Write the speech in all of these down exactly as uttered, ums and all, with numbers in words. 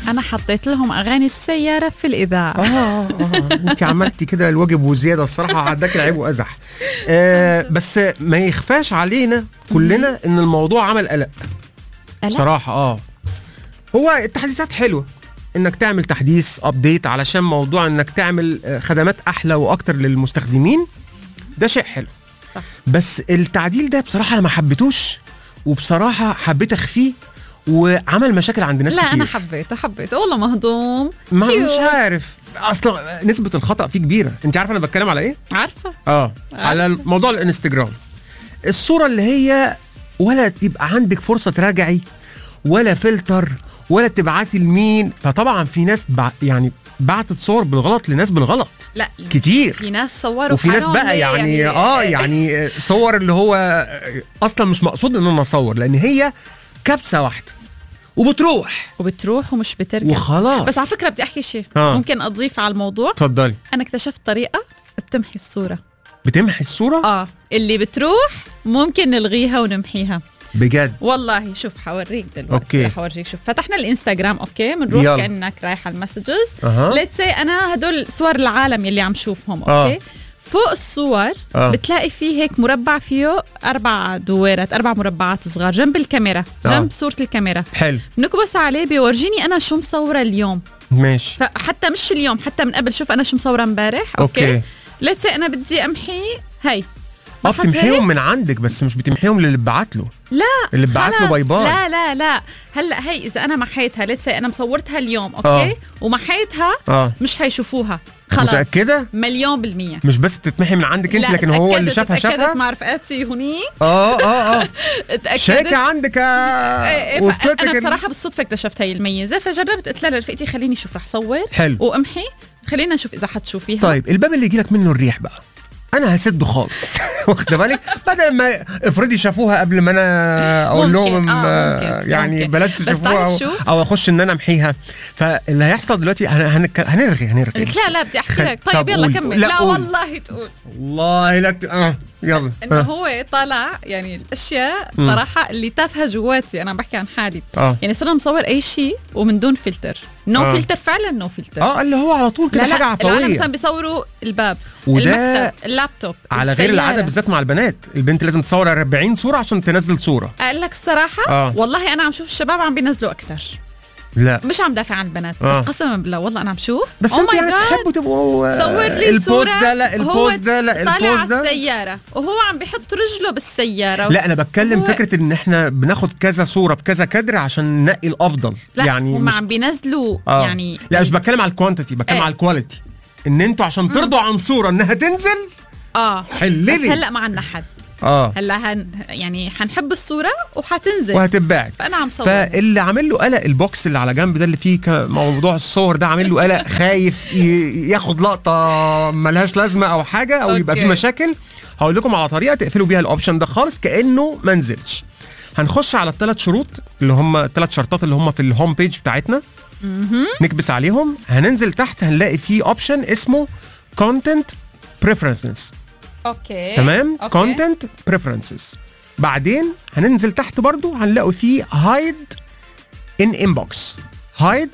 انا حطيت لهم اغاني السياره في الاذاعه. اه اه انت عملتي كده الواجب وزياده الصراحه، عداك العيب وازح. آه بس ما يخفاش علينا كلنا ان الموضوع عمل قلق بصراحه. اه هو التحديثات حلوه، انك تعمل تحديث ابديت علشان موضوع انك تعمل خدمات احلى واكتر للمستخدمين، ده شيء حلو. صح. بس التعديل ده بصراحه انا ما حبيتوش، وبصراحه حبيت اخفيه وعمل مشاكل عند ناس لا كتير. لا انا حبيته حبيته والله مهضوم. ما مش عارف اصلا نسبه الخطا فيه كبيره. انت عارفه انا بتكلم على ايه؟ عارفه اه على موضوع الانستجرام، الصوره اللي هي ولا تبقى عندك فرصه تراجعي ولا فلتر ولا تبعتي لمين. فطبعا في ناس بع... يعني بعتت صور بالغلط لناس بالغلط. لا كتير. في ناس صوروا وفي ناس بقى يعني, يعني اه يعني صور اللي هو اصلا مش مقصود ان انا اصور، لان هي كبسه واحده وبتروح وبتروح ومش بترجع وخلاص. بس على فكره بدي احكي شيء آه. ممكن اضيف على الموضوع. اتفضلي. انا اكتشفت طريقه بتمحي الصوره. بتمحي الصوره؟ اه اللي بتروح ممكن نلغيها ونمحيها بجد والله. شوف حوريك دلوقتي. اوكي حوريك. شوف فتحنا الانستغرام اوكي بنروح كانك رايح على المسجز. أه. ليتس سي انا هدول صور العالم يلي عم شوفهم اوكي. أه. فوق الصور أه. بتلاقي فيه هيك مربع فيه اربع دويرات، اربع مربعات صغار جنب الكاميرا. أه. جنب صورة الكاميرا. حلو. بنكبس عليه بيورجيني انا شو مصورة اليوم. ماشي. فحتى مش اليوم، حتى من قبل. شوف انا شو مصورة امبارح اوكي, أوكي. ليتس سي انا بدي امحي هي. اه بتمحيهم من عندك بس مش بتمحيهم للي بعت له. لا اللي بعت له باي باي. لا لا لا هلا هي اذا انا محيتها ليتس انا مصورتها اليوم اوكي آه. ومحيتها آه. مش هيشوفوها خلاص. متأكدة؟ مليون بالمية. مش بس بتتمحي من عندك انت لكن هو اللي شافها شافها. اتأكدت مع رفقاتي هنيك. اه اه اه شاكة عندك آه وصلتك. انا بصراحة بالصدفة اكتشفت هي الميزة، فجربت قلت لها لرفقتي خليني اشوف رح صور حلو وامحي، خلينا نشوف اذا حتشوفيها. طيب الباب اللي يجيلك منه الريح بقى انا هسده خالص. واخده بالك؟ بدل ما افرضي شافوها قبل ما انا اقول لهم آه يعني ممكن. بلاش تشوفوها أو, او اخش ان انا امحيها. فاللي هيحصل دلوقتي هنرغي هنرغي هنرغي لا لا بدي احكي لك. طيب يلا كمل. لا, لا والله تقول والله لا ت... اه يلا. انه هو طالع يعني الاشياء بصراحه اللي تافهه جواتي. انا بحكي عن حالي آه. يعني صرنا مصور اي شيء ومن دون فلتر. نو no آه. فلتر فعلا نو no فلتر. اه اللي هو على طول كده حاجه عفويه. العالم مثلا بيصوروا الباب وده المكتب اللابتوب على غير العاده بالذات مع البنات. البنت لازم تصور أربعين صوره عشان تنزل صوره. اقول لك الصراحه آه. والله انا عم شوف الشباب عم بينزلوا اكثر. لا مش عم دافع عن البنات آه. بس قسما بالله والله انا عم شوف. بس oh انتوا يعني تحبوا تبقوا صور لي البوز ده لا البوز ده لا البوز ده طالع على السياره وهو عم بيحط رجله بالسياره. لا انا بتكلم هو... فكره ان احنا بناخد كذا صوره بكذا كادر عشان ننقي الافضل. لا يعني هم مش... عم بينزلوا آه. يعني لا مش بتكلم على الكوانتيتي، بتكلم على الكواليتي. ان انتوا عشان ترضوا عن صوره انها تنزل اه حللي. بس هلا ما عنا حد اه هلا هن يعني حنحب الصوره وحتنزل وهتتباع. فانا عم صور. فاللي عامل له قلق البوكس اللي على جنب ده اللي فيه موضوع الصور ده عامل له قلق، خايف ياخد لقطه ملهاش لازمه او حاجه او يبقى فيه مشاكل. هقول لكم على طريقه تقفلوا بيها الاوبشن ده خالص كانه ما نزلش. هنخش على الثلاث شروط اللي هم الثلاث شرطات اللي هم في الهوم بيج بتاعتنا. نكبس عليهم، هننزل تحت هنلاقي فيه اوبشن اسمه كونتنت بريفرنسز. اوكي تمام. كونتنت بريفرنسز. بعدين هننزل تحت برضو هنلاقي فيه هايد ان انبوكس. هايد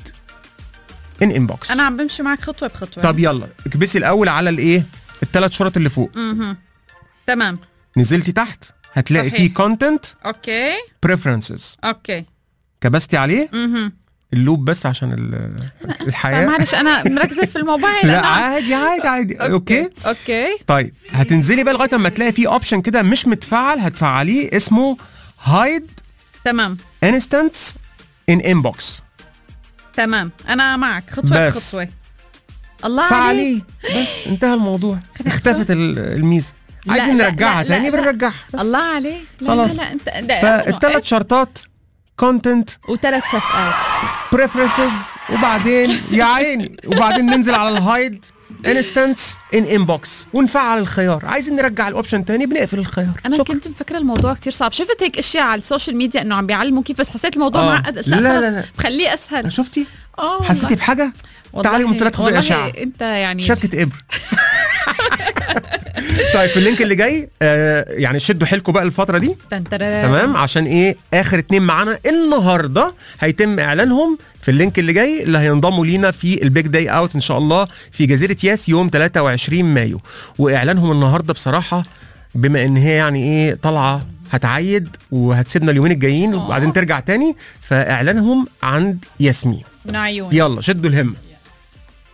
ان انبوكس. انا عم بمشي معك خطوه بخطوه. طب يلا اكبسي الاول على الايه الثلاث شرط اللي فوق. اها تمام. نزلتي تحت هتلاقي فيه كونتنت اوكي بريفرنسز. اوكي كبستي عليه. اها اللوب بس عشان الحياه. معلش انا مركزه في الموبايل. لا عادي عادي عادي. أوكي. اوكي اوكي طيب هتنزلي بقى لغايه اما تلاقي فيه اوبشن كده مش متفعل هتفعليه اسمه هايد. تمام. انستنس ان انبوكس. تمام انا معك خطوه بخطوه. الله عليك بس انتهى الموضوع. اختفت الميزه. عايزين نرجعها تاني بنرجعها. الله عليك. لا خلاص. لا لا انت فالثلاث شرطات كونتنت وثلاث صفقات بريفرنسز وبعدين يا عيني وبعدين ننزل على الهايد انستنس ان انبوكس ونفعل الخيار. عايزين نرجع الاوبشن تاني بنقفل الخيار. انا شكرا. كنت مفكره الموضوع كتير صعب. شفت هيك اشياء على السوشيال ميديا انه عم بيعلموا كيف بس حسيت الموضوع آه. معقد. لا لا لا, لا. بخليه اسهل. شفتي حسيتي بحاجه؟ تعالي قلت لك خدي اشعه انت يعني شكه ابر. طيب في اللينك اللي جاي آه يعني شدوا حيلكم بقى الفتره دي تمام، عشان ايه اخر اتنين معانا النهارده هيتم اعلانهم في اللينك اللي جاي اللي هينضموا لينا في البيج داي اوت ان شاء الله في جزيره ياس يوم تلاتة وعشرين مايو. واعلانهم النهارده بصراحه بما ان هي يعني ايه طالعه هتعيد وهتسيبنا اليومين الجايين وبعدين ترجع تاني، فاعلانهم عند ياسمين. من عيون. يلا شدوا الهمه.